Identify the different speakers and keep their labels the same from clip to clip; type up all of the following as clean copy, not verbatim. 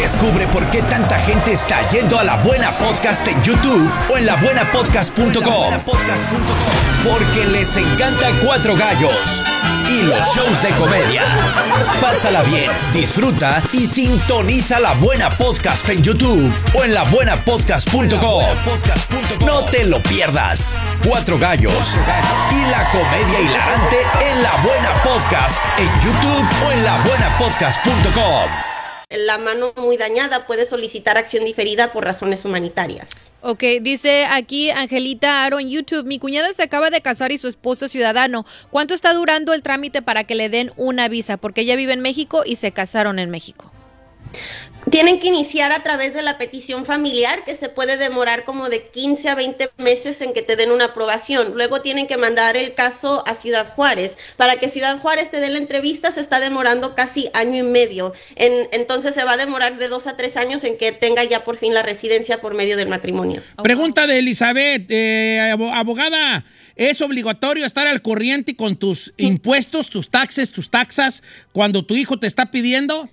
Speaker 1: Descubre por qué tanta gente está yendo a La Buena Podcast en YouTube o en labuenapodcast.com. Porque les encanta Cuatro Gallos y los shows de comedia. Pásala bien, disfruta y sintoniza La Buena Podcast en YouTube o en labuenapodcast.com. No te lo pierdas. Cuatro Gallos y la comedia hilarante en La Buena Podcast en YouTube o en labuenapodcast.com.
Speaker 2: La mano muy dañada puede solicitar acción diferida por razones humanitarias.
Speaker 3: Ok, dice aquí Angelita Aro en YouTube, mi cuñada se acaba de casar y su esposo es ciudadano. ¿Cuánto está durando el trámite para que le den una visa? Porque ella vive en México y se casaron en México.
Speaker 2: Tienen que iniciar a través de la petición familiar, que se puede demorar como de 15 a 20 meses en que te den una aprobación. Luego tienen que mandar el caso a Ciudad Juárez. Para que Ciudad Juárez te dé la entrevista se está demorando casi año y medio. Entonces se va a demorar de 2 a 3 años en que tenga ya por fin la residencia por medio del matrimonio.
Speaker 4: Pregunta de Elizabeth, abogada. ¿Es obligatorio estar al corriente con tus impuestos, tus taxas, cuando tu hijo te está pidiendo?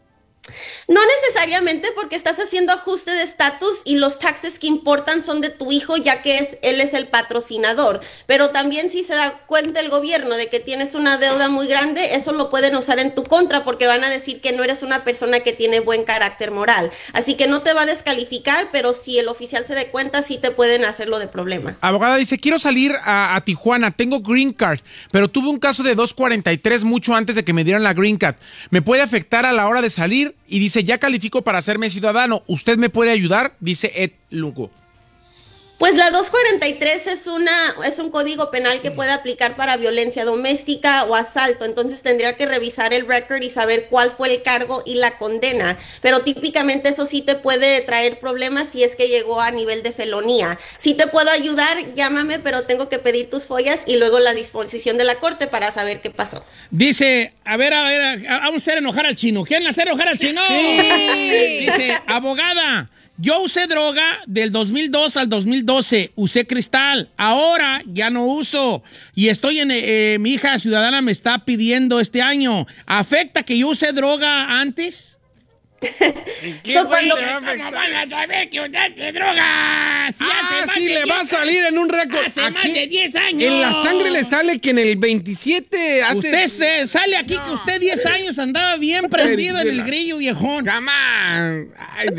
Speaker 2: No necesariamente, porque estás haciendo ajuste de estatus y los taxes que importan son de tu hijo, ya que él es el patrocinador. Pero también si se da cuenta el gobierno de que tienes una deuda muy grande, eso lo pueden usar en tu contra, porque van a decir que no eres una persona que tiene buen carácter moral. Así que no te va a descalificar, pero si el oficial se dé cuenta, sí te pueden hacerlo de problema.
Speaker 5: Abogada dice, quiero salir a Tijuana, tengo green card, pero tuve un caso de 243 mucho antes de que me dieran la green card. ¿Me puede afectar a la hora de salir? Y dice, ya califico para hacerme ciudadano. ¿Usted me puede ayudar? Dice Ed Lugo.
Speaker 2: Pues la 243 es un código penal que puede aplicar para violencia doméstica o asalto, entonces tendría que revisar el record y saber cuál fue el cargo y la condena, pero típicamente eso sí te puede traer problemas si es que llegó a nivel de felonía. Si te puedo ayudar, llámame, pero tengo que pedir tus follas y luego la disposición de la corte para saber qué pasó.
Speaker 4: Dice, a ver, vamos a hacer enojar al chino. ¿Quieren hacer enojar al chino? Sí. Dice, abogada, yo usé droga del 2002 al 2012, usé cristal, ahora ya no uso y estoy mi hija ciudadana me está pidiendo este año. ¿Afecta que yo use droga antes?
Speaker 5: ¿Cómo van a saber que usaste droga? Sí, le va a salir en un récord.
Speaker 4: Hace más de 10 años.
Speaker 5: En la sangre le sale que en el 27 hace...
Speaker 4: Usted sale aquí que usted 10 años andaba bien prendido en el grillo, viejón.
Speaker 5: Come on.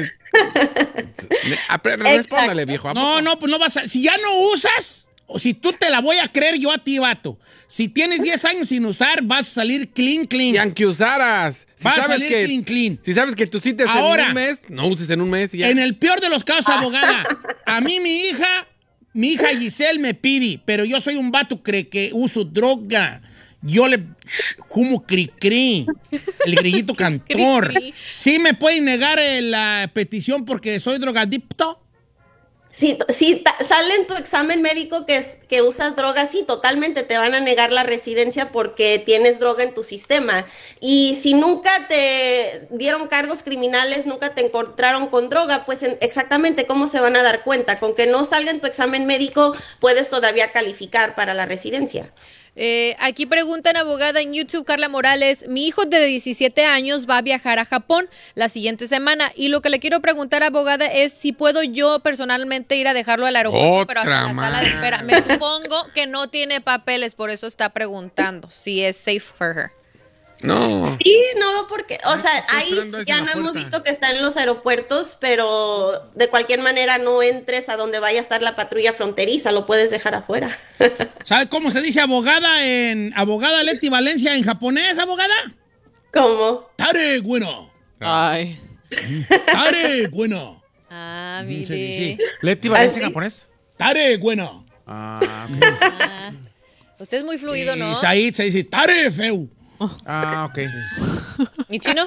Speaker 5: Respóndale, viejo.
Speaker 4: No, pues no vas a... Si ya no usas, o si tú te la voy a creer yo a ti, vato. Si tienes 10 años sin usar, vas a salir clean.
Speaker 5: Y aunque usaras.
Speaker 4: Vas a salir clean.
Speaker 5: Si sabes que tu cita es en un mes, no uses en un mes y ya.
Speaker 4: En el peor de los casos, abogada, a mí mi hija Giselle me pide, pero yo soy un vato que uso droga. Yo le como cri-cri, el grillito cantor. ¿Sí me pueden negar la petición porque soy drogadicto?
Speaker 2: Si sale en tu examen médico que usas drogas, sí, totalmente te van a negar la residencia porque tienes droga en tu sistema. Y si nunca te dieron cargos criminales, nunca te encontraron con droga, pues exactamente cómo se van a dar cuenta. Con que no salga en tu examen médico, puedes todavía calificar para la residencia.
Speaker 3: Aquí preguntan, abogada, en YouTube, Carla Morales, mi hijo de 17 años va a viajar a Japón la siguiente semana y lo que le quiero preguntar, abogada, es si puedo yo personalmente ir a dejarlo al aeropuerto, pero hasta la sala de espera. Me supongo que no tiene papeles, por eso está preguntando si es safe for her.
Speaker 5: No.
Speaker 2: Sí, no, porque, o sea, ahí ya no hemos visto que está en los aeropuertos, pero de cualquier manera no entres a donde vaya a estar la patrulla fronteriza, lo puedes dejar afuera.
Speaker 4: ¿Sabe cómo se dice abogada Leti Valencia en japonés, abogada?
Speaker 2: ¿Cómo?
Speaker 4: Tare bueno.
Speaker 3: Ay.
Speaker 4: Tare bueno.
Speaker 3: Ah, mire.
Speaker 4: Sí.
Speaker 5: ¿Leti Valencia en japonés?
Speaker 4: Tare bueno.
Speaker 3: Usted es muy fluido, ¿no?
Speaker 4: Y ahí se dice tare feu.
Speaker 5: Ok.
Speaker 3: ¿Y chino?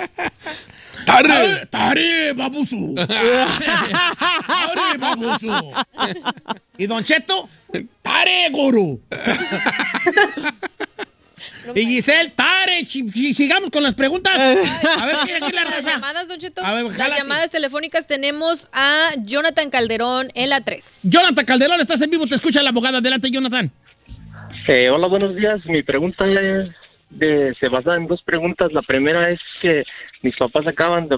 Speaker 4: ¡Tare, babusu! ¡Tare, babusu! ¿Y Don Cheto? ¡Tare, guru! Y Giselle, ¡tare! Sigamos con las preguntas. A ver, ¿qué es la
Speaker 3: Las
Speaker 4: raza?
Speaker 3: llamadas, Don Cheto.
Speaker 4: A ver,
Speaker 3: las llamadas telefónicas tenemos a Jonathan Calderón en la 3.
Speaker 4: Jonathan Calderón, estás en vivo, te escucha la abogada. Adelante, Jonathan.
Speaker 6: Hola, buenos días. Mi pregunta se basa en dos preguntas. La primera es que mis papás acaban de